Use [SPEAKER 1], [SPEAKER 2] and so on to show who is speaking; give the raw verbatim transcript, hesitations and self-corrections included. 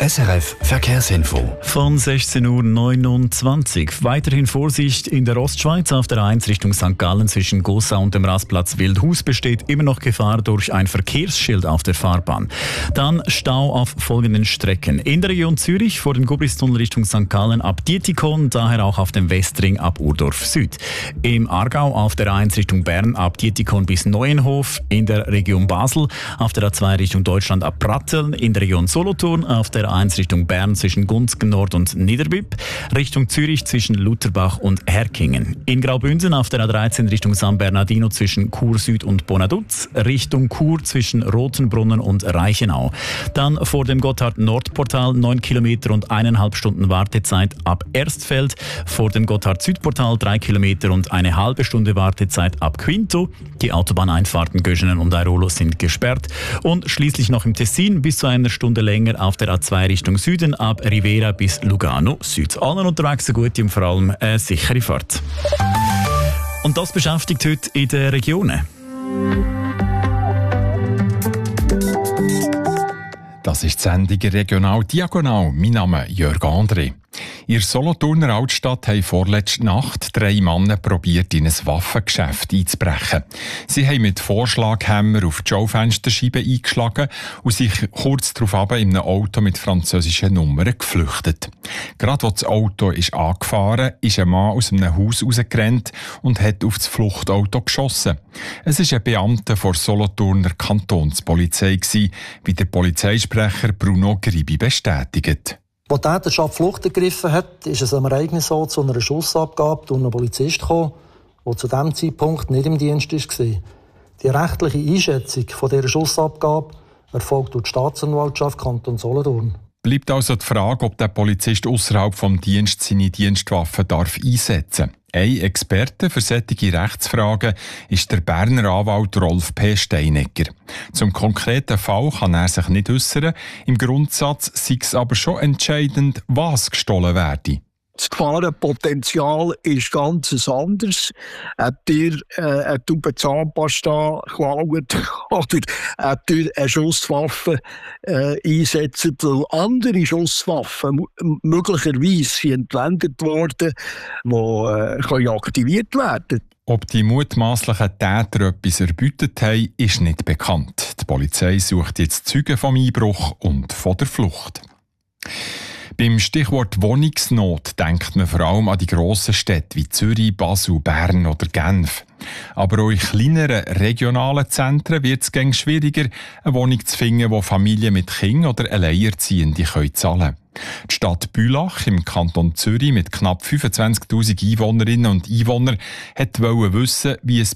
[SPEAKER 1] S R F Verkehrsinfo.
[SPEAKER 2] Von sechzehn Uhr neunundzwanzig. Weiterhin Vorsicht in der Ostschweiz auf der A eins Richtung Sankt Gallen zwischen Gossa und dem Rastplatz Wildhaus besteht immer noch Gefahr durch ein Verkehrsschild auf der Fahrbahn. Dann Stau auf folgenden Strecken. In der Region Zürich vor dem Gubristunnel Richtung Sankt Gallen ab Dietikon, daher auch auf dem Westring ab Urdorf Süd. Im Aargau auf der A eins Richtung Bern ab Dietikon bis Neuenhof. In der Region Basel auf der A zwei Richtung Deutschland ab Pratteln. In der Region Solothurn auf der A eins Richtung Bern zwischen Gunzgen Nord und Niederbüpp, Richtung Zürich zwischen Lutherbach und Herkingen. In Graubünden auf der A dreizehn Richtung San Bernardino zwischen Chur Süd und Bonaduz, Richtung Chur zwischen Rotenbrunnen und Reichenau. Dann vor dem Gotthard-Nordportal neun Kilometer und eineinhalb Stunden Wartezeit ab Erstfeld, vor dem Gotthard-Südportal drei Kilometer und eine halbe Stunde Wartezeit ab Quinto. Die Autobahneinfahrten Göschenen und Airolo sind gesperrt und schließlich noch im Tessin bis zu einer Stunde länger auf der A zwei Richtung Süden ab Rivera bis Lugano Süd. Allen unterwegs eine gute und vor allem eine sichere Fahrt. Und das beschäftigt heute in den Regionen.
[SPEAKER 3] Das ist die Sendung Regional Diagonal. Mein Name ist Jörg André. In der Solothurner Altstadt haben vorletzte Nacht drei Männer probiert, in ein Waffengeschäft einzubrechen. Sie haben mit Vorschlaghämmer auf die Schaufensterscheibe eingeschlagen und sich kurz darauf in einem Auto mit französischen Nummern geflüchtet. Gerade als das Auto ist angefahren ist, ein Mann aus einem Haus rausgerannt und hat auf das Fluchtauto geschossen. Es war ein Beamter der Solothurner Kantonspolizei, wie der Polizeisprecher Bruno Gribi bestätigt.
[SPEAKER 4] Als die Täterschaft Flucht ergriffen hat, ist es am Ereignis so zu einer Schussabgabe durch einen Polizist gekommen, der zu diesem Zeitpunkt nicht im Dienst war. Die rechtliche Einschätzung von dieser Schussabgabe erfolgt durch die Staatsanwaltschaft Kanton Solothurn.
[SPEAKER 3] Bleibt also die Frage, ob der Polizist außerhalb des Dienstes seine Dienstwaffe darf einsetzen darf. Ein Experte für solche Rechtsfragen ist der Berner Anwalt Rolf P. Steinegger. Zum konkreten Fall kann er sich nicht äußern. Im Grundsatz sei es aber schon entscheidend, was gestohlen werde.
[SPEAKER 5] Das Gefahrenpotenzial ist ganz anders. Hat ihr äh, eine Tube Zahnpasta geklaut oder hat ihr eine Schusswaffe äh, einsetzen, weil andere Schusswaffen m- möglicherweise entwendet worden, die äh, aktiviert werden können.
[SPEAKER 3] Ob die mutmaßlichen Täter etwas erbeutet haben, ist nicht bekannt. Die Polizei sucht jetzt Zeugen vom Einbruch und von der Flucht. Beim Stichwort Wohnungsnot denkt man vor allem an die grossen Städte wie Zürich, Basel, Bern oder Genf. Aber auch in kleineren regionalen Zentren wird es gängig schwieriger, eine Wohnung zu finden, die Familien mit Kindern oder Alleinerziehende zahlen können. Die Stadt Bülach im Kanton Zürich mit knapp fünfundzwanzigtausend Einwohnerinnen und Einwohnern wollte wissen, wie es